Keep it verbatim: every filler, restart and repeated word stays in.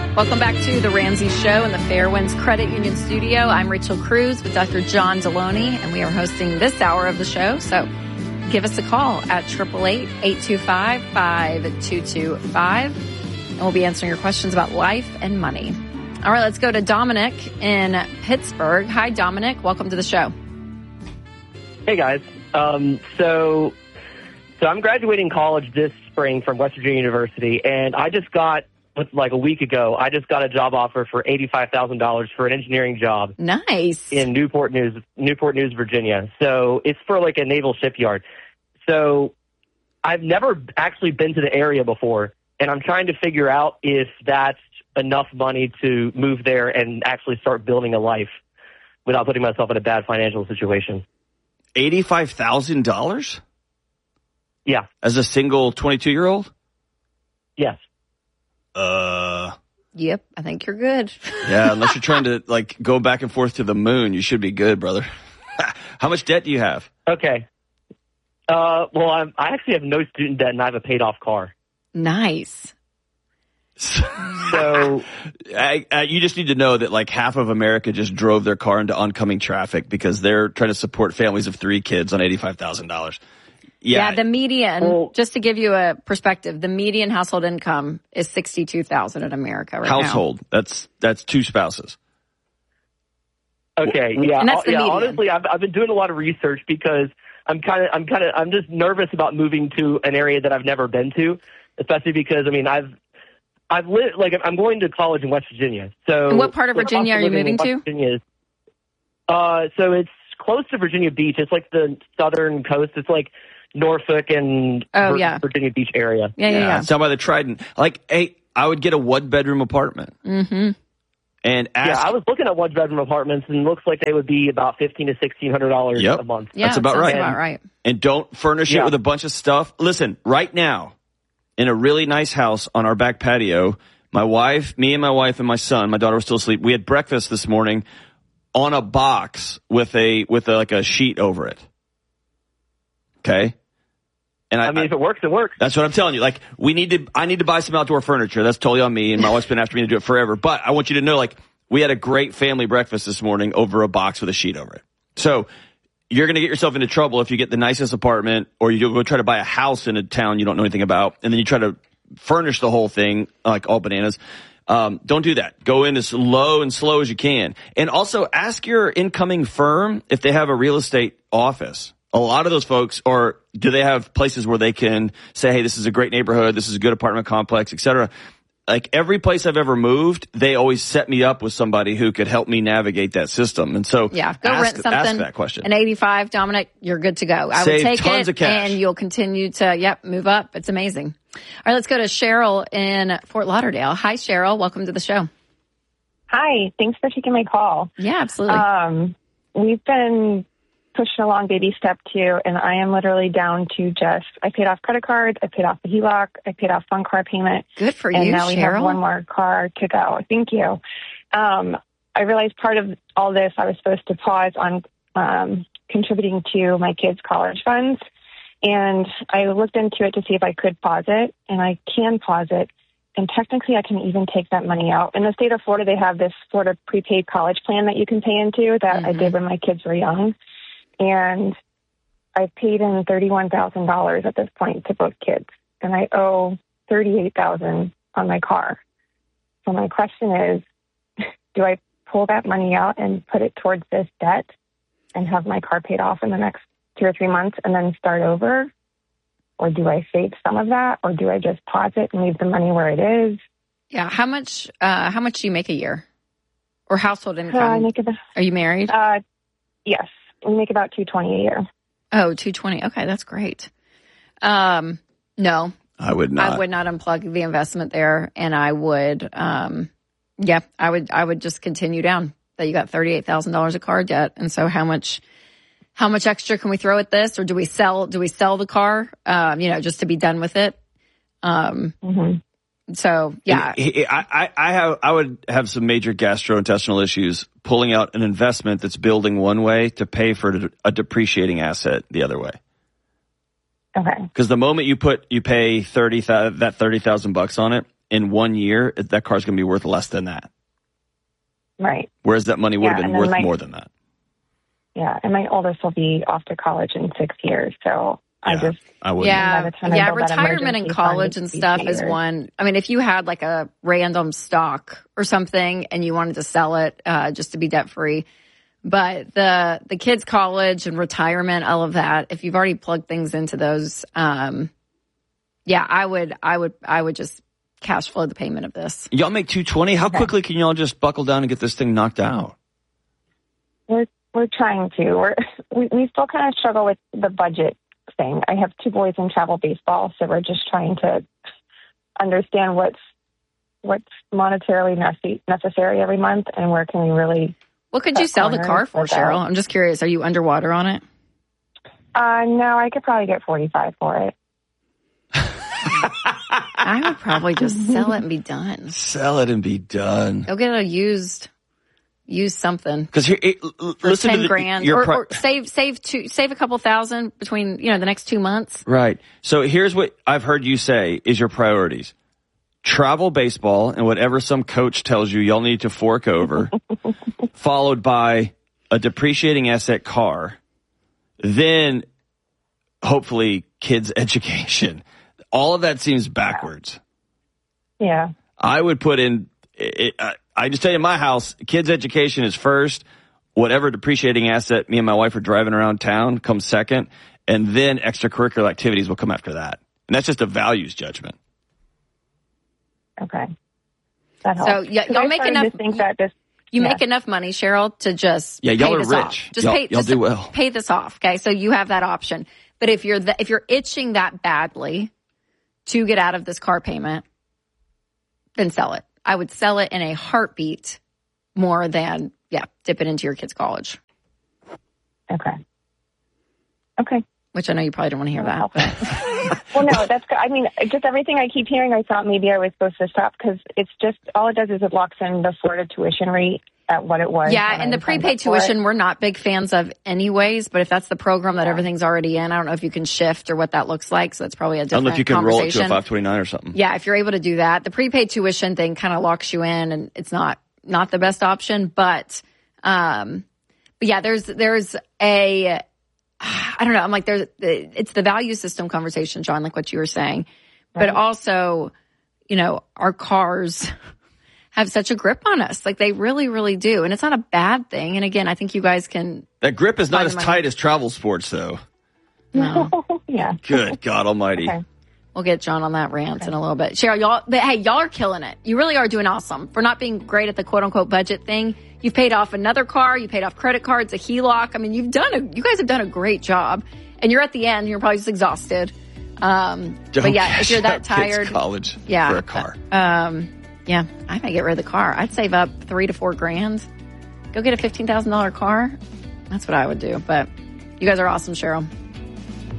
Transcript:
Welcome back to the Ramsey Show in the Fairwinds Credit Union Studio. I'm Rachel Cruz with Doctor John Deloney, and we are hosting this hour of the show. So give us a call at eight eight eight, eight two five, five two two five, and we'll be answering your questions about life and money. All right, let's go to Dominic in Pittsburgh. Hi, Dominic. Welcome to the show. Hey, guys. Um, so, so I'm graduating college this spring from West Virginia University, and I just got, like a week ago, I just got a job offer for eighty-five thousand dollars for an engineering job. Nice. In Newport News, Newport News, Virginia. So it's for like a naval shipyard. So I've never actually been to the area before, and I'm trying to figure out if that's enough money to move there and actually start building a life without putting myself in a bad financial situation. eighty-five thousand dollars? Yeah. As a single twenty-two-year-old? Yes. Uh. Yep, I think you're good. Yeah, unless you're trying to, like, go back and forth to the moon, you should be good, brother. How much debt do you have? Okay. Uh, well, I'm, I actually have no student debt, and I have a paid-off car. Nice. So I, I, you just need to know that, like, half of America just drove their car into oncoming traffic because they're trying to support families of three kids on eighty-five thousand dollars. Yeah, Yeah, the median, well, just to give you a perspective, the median household income is sixty-two thousand dollars in America right household. now. That's that's two spouses. Okay, yeah, And that's the yeah. median. Honestly, I've I've been doing a lot of research because I'm kind of I'm kind of I'm just nervous about moving to an area that I've never been to, especially because I mean I've I've lived like I'm going to college in West Virginia. So, And what part of the Virginia cost are you living in moving West to? Virginia is, uh, so it's close to Virginia Beach. It's like the southern coast. It's like Norfolk and Oh, Vir- yeah. Virginia Beach area. Yeah, yeah, yeah. It's down by the Trident. Like, hey, I would get a one-bedroom apartment. Mm-hmm. And ask. Yeah, I was looking at one-bedroom apartments, and it looks like they would be about fifteen to sixteen hundred dollars Yep. a month. Yeah, That's about sounds right. about right. And don't furnish Yeah. it with a bunch of stuff. Listen, right now, in a really nice house on our back patio, my wife, me and my wife and my son, my daughter was still asleep. We had breakfast this morning on a box with a with a, like a sheet over it. Okay, and I, I mean, if it works, it works. that's what I'm telling you. Like, we need to, I need to buy some outdoor furniture. That's totally on me, and my wife's been after me to do it forever. But I want you to know, like, we had a great family breakfast this morning over a box with a sheet over it. So you're going to get yourself into trouble if you get the nicest apartment, or you go try to buy a house in a town you don't know anything about, and then you try to furnish the whole thing like all bananas. Um, don't do that. Go in as low and slow as you can. And also ask your incoming firm if they have a real estate office. A lot of those folks, or do they have places where they can say, hey, this is a great neighborhood, this is a good apartment complex, et cetera. Like, every place I've ever moved, they always set me up with somebody who could help me navigate that system. And so Yeah, go ask, rent something. ask that question. An eighty-five, Dominic, you're good to go. I Save would take tons it, of cash. and you'll continue to, yep, move up. It's amazing. All right, let's go to Cheryl in Fort Lauderdale. Hi, Cheryl. Welcome to the show. Hi, thanks for taking my call. Yeah, absolutely. Um, we've been pushing along baby step two, and I am literally down to just, I paid off credit cards, I paid off the H E L O C, I paid off one car payment. Good for and you, now we Cheryl. have one more car to go. Thank you. Um, I realized part of all this, I was supposed to pause on um, contributing to my kids' college funds, and I looked into it to see if I could pause it, and I can pause it. And technically, I can even take that money out. In the state of Florida, they have this Florida prepaid college plan that you can pay into that Mm-hmm. I did when my kids were young. And I paid in thirty-one thousand dollars at this point to both kids. And I owe thirty-eight thousand dollars on my car. So my question is, do I pull that money out and put it towards this debt and have my car paid off in the next two or three months and then start over? Or do I save some of that? Or do I just pause it and leave the money where it is? Yeah. How much, uh, how much do you make a year? Or household Uh, I income? make about, Are you married? uh, yes, we make about two hundred twenty dollars a year. Oh, two twenty. Okay, that's great. Um, no, I would not. I would not unplug the investment there, and I would, um, yeah, I would, I would just continue down. That you got thirty-eight thousand dollars of car debt, and so how much, how much extra can we throw at this, or do we sell? Do we sell the car? Um, you know, just to be done with it. Um, Mm-hmm. so yeah, I, I, I have, I would have some major gastrointestinal issues pulling out an investment that's building one way to pay for a depreciating asset the other way. Okay. Because the moment you put, you pay thirty, that thirty thousand bucks on it, in one year, that car's going to be worth less than that. Right. Whereas that money would Yeah, have been and then worth my- more than that. Yeah, and my oldest will be off to college in six years, so I Yeah, just I would. Yeah, by the time I yeah. build that Retirement emergency and fund, college it's and be stuff is cheaper. one. I mean, if you had like a random stock or something and you wanted to sell it uh, just to be debt free, but the the kids' college and retirement, all of that, if you've already plugged things into those, um, yeah, I would, I would, I would just cash flow the payment of this. Y'all make two twenty. How Okay. quickly can y'all just buckle down and get this thing knocked out? We're we're trying to. We're we, we still kind of struggle with the budget thing. I have two boys in travel baseball, so we're just trying to understand what's what's monetarily nece- necessary every month and where can we really. What could you Cut sell the corners car for, without- Cheryl? I'm just curious. Are you underwater on it? Uh, no, I could probably get forty-five for it. I would probably just sell it and be done. Sell it and be done. Go get a used, used something. Because here, it, l- For listen ten to the, grand, your or, pri- or save save two save a couple thousand between you know the next two months. Right. So here's what I've heard you say is your priorities. Travel baseball and whatever some coach tells you y'all need to fork over, followed by a depreciating asset car, then hopefully kids' education. All of that seems backwards. Yeah. I would put in, it, I, I just tell you, in my house, kids' education is first. Whatever depreciating asset me and my wife are driving around town comes second. And then extracurricular activities will come after that. And that's just a values judgment. Okay. That helps. So yeah, 'Cause y'all I make started enough. to think that this. You yeah. make enough money, Cheryl, to just Yeah, y'all pay are this rich. off. Just Y'all- pay. y'all just do to well. Pay this off. Okay, so you have that option. But if you're the, if you're itching that badly to get out of this car payment, then sell it. I would sell it in a heartbeat more than yeah, dip it into your kid's college. Okay. Okay. Which I know you probably don't want to hear that. But. Well, no, that's good. I mean, just everything I keep hearing, I thought maybe I was supposed to stop because it's just, all it does is it locks in the Florida tuition rate at what it was. Yeah, when and I the signed prepaid up for it. tuition we're not big fans of anyways, but if that's the program that Yeah. everything's already in, I don't know if you can shift or what that looks like, so that's probably a I don't different know if you can roll it to conversation. a five twenty-nine or something. Yeah, if you're able to do that. The prepaid tuition thing kind of locks you in and it's not not the best option, but um but yeah, there's there's a I don't know, I'm like there's it's the value system conversation, John, like what you were saying. Right. But also, you know, our cars have such a grip on us. Like they really, really do. And it's not a bad thing. And again, I think you guys can. That grip is not Find as the money. tight as travel sports, though. No. Yeah. Good God Almighty. Okay. We'll get John on that rant in a little bit. Cheryl, y'all, but hey, y'all are killing it. You really are doing awesome for not being great at the quote unquote budget thing. You've paid off another car. You paid off credit cards, a H E L O C. I mean, you've done a, you guys have done a great job and you're at the end. You're probably just exhausted. Um, Don't but yeah, if cash you're out that kids' tired, college yeah, for a car. Um, yeah, I might get rid of the car. I'd save up three to four grand. Go get a fifteen thousand dollars car. That's what I would do. But you guys are awesome, Cheryl.